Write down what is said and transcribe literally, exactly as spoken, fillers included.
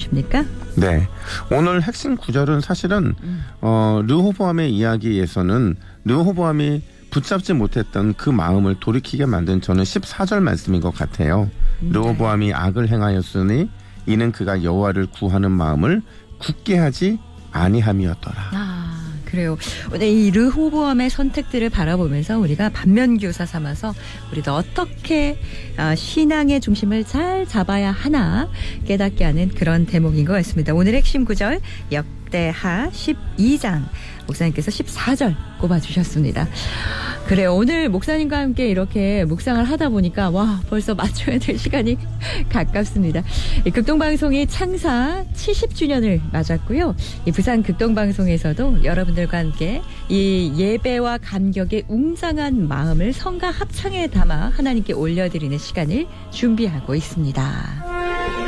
않으십니까? 네. 오늘 핵심 구절은 사실은 음. 어, 르호보암의 이야기에서는 르호보암이 붙잡지 못했던 그 마음을 돌이키게 만든 저는 십사 절 말씀인 것 같아요. 네. 르호보암이 악을 행하였으니 이는 그가 여호와를 구하는 마음을 굳게 하지 아니함이었더라. 아, 그래요. 오늘 이 르호보암의 선택들을 바라보면서 우리가 반면교사 삼아서 우리도 어떻게 신앙의 중심을 잘 잡아야 하나 깨닫게 하는 그런 대목인 것 같습니다. 오늘 핵심 구절 역대하 십이 장 목사님께서 십사 절 꼽아주셨습니다. 그래요. 오늘 목사님과 함께 이렇게 묵상을 하다 보니까 와 벌써 맞춰야 될 시간이 가깝습니다. 이 극동방송이 창사 칠십 주년을 맞았고요. 이 부산 극동방송에서도 여러분들과 함께 이 예배와 감격의 웅장한 마음을 성가 합창에 담아 하나님께 올려드리는 시간을 준비하고 있습니다.